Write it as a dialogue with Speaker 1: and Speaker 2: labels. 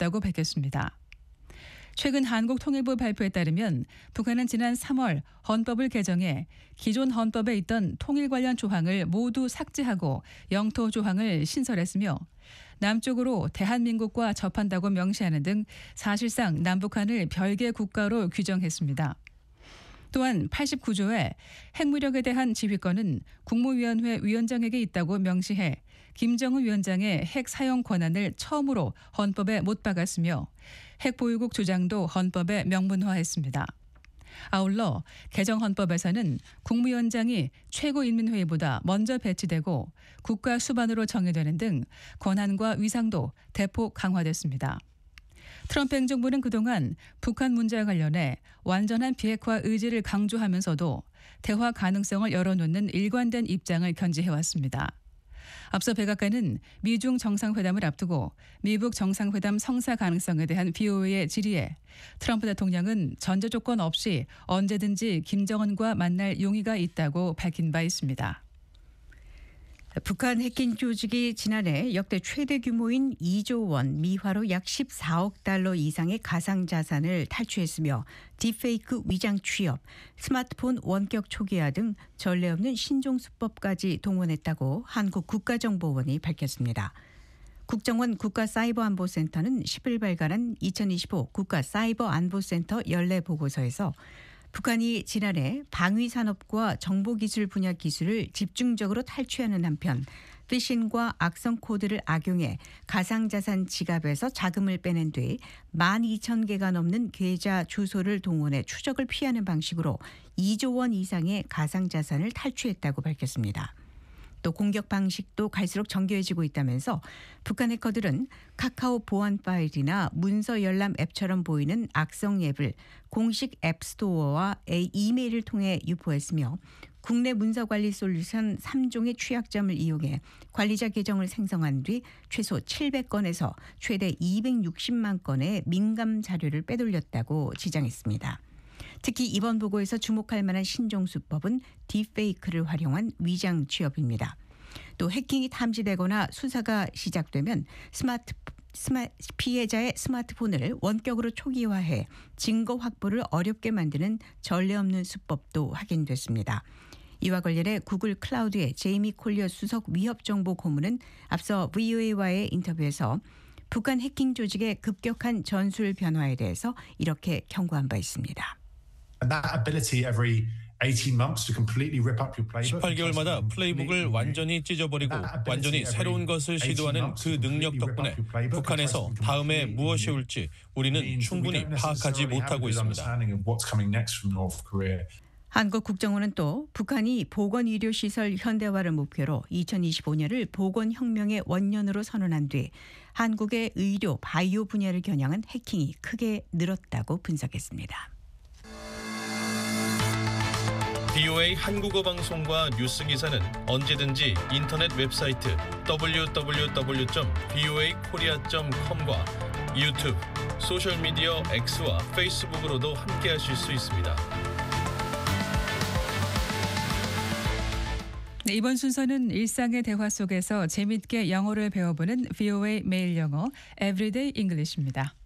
Speaker 1: 없다고 밝혔습니다. 최근 한국통일부 발표에 따르면 북한은 지난 3월 헌법을 개정해 기존 헌법에 있던 통일 관련 조항을 모두 삭제하고 영토 조항을 신설했으며 남쪽으로 대한민국과 접한다고 명시하는 등 사실상 남북한을 별개 국가로 규정했습니다. 또한 89조에 핵무력에 대한 지휘권은 국무위원회 위원장에게 있다고 명시해 김정은 위원장의 핵 사용 권한을 처음으로 헌법에 못 박았으며 핵 보유국 주장도 헌법에 명문화했습니다. 아울러 개정 헌법에서는 국무위원장이 최고인민회의보다 먼저 배치되고 국가 수반으로 정의되는 등 권한과 위상도 대폭 강화됐습니다. 트럼프 행정부는 그동안 북한 문제와 관련해 완전한 비핵화 의지를 강조하면서도 대화 가능성을 열어놓는 일관된 입장을 견지해왔습니다. 앞서 백악관은 미중 정상회담을 앞두고 미북 정상회담 성사 가능성에 대한 BOA의 질의에 트럼프 대통령은 전제 조건 없이 언제든지 김정은과 만날 용의가 있다고 밝힌 바 있습니다.
Speaker 2: 북한 해킹 조직이 지난해 역대 최대 규모인 2조 원 미화로 약 14억 달러 이상의 가상자산을 탈취했으며 딥페이크 위장 취업, 스마트폰 원격 초기화 등 전례 없는 신종 수법까지 동원했다고 한국 국가정보원이 밝혔습니다. 국정원 국가사이버안보센터는 10일 발간한 2025 국가사이버안보센터 연례 보고서에서 북한이 지난해 방위산업과 정보기술 분야 기술을 집중적으로 탈취하는 한편 피싱과 악성 코드를 악용해 가상자산 지갑에서 자금을 빼낸 뒤 12,000개가 넘는 계좌 주소를 동원해 추적을 피하는 방식으로 2조 원 이상의 가상자산을 탈취했다고 밝혔습니다. 또 공격 방식도 갈수록 정교해지고 있다면서 북한 해커들은 카카오 보안 파일이나 문서 열람 앱처럼 보이는 악성 앱을 공식 앱스토어와 이메일을 통해 유포했으며 국내 문서관리 솔루션 3종의 취약점을 이용해 관리자 계정을 생성한 뒤 최소 700건에서 최대 260만 건의 민감 자료를 빼돌렸다고 지장했습니다. 특히 이번 보고에서 주목할 만한 신종수법은 딥페이크를 활용한 위장 취업입니다. 또 해킹이 탐지되거나 수사가 시작되면 피해자의 스마트폰을 원격으로 초기화해 증거 확보를 어렵게 만드는 전례 없는 수법도 확인됐습니다. 이와 관련해 구글 클라우드의 제이미 콜리어 수석 위협정보 고문은 앞서 VOA와의 인터뷰에서 북한 해킹 조직의 급격한 전술 변화에 대해서 이렇게 경고한 바 있습니다.
Speaker 3: 18개월마다 플레이북을 완전히 찢어버리고 완전히 새로운 것을 시도하는 그 능력 덕분에 북한에서 다음에 무엇이 올지 우리는 충분히 파악하지 못하고 있습니다.
Speaker 2: 한국 국정원은 또 북한이 보건의료시설 현대화를 목표로 2025년을 보건혁명의 원년으로 선언한 뒤 한국의 의료, 바이오 분야를 겨냥한 해킹이 크게 늘었다고 분석했습니다.
Speaker 3: BOA 한국어 방송과 뉴스 기사는 언제든지 인터넷 웹사이트 www.voakorea.com과 유튜브, 소셜미디어 X와 페이스북으로도 함께하실 수 있습니다.
Speaker 1: 네, 이번 순서는 일상의 대화 속에서 재미있게 영어를 배워보는 VOA 매일 영어 Everyday English입니다.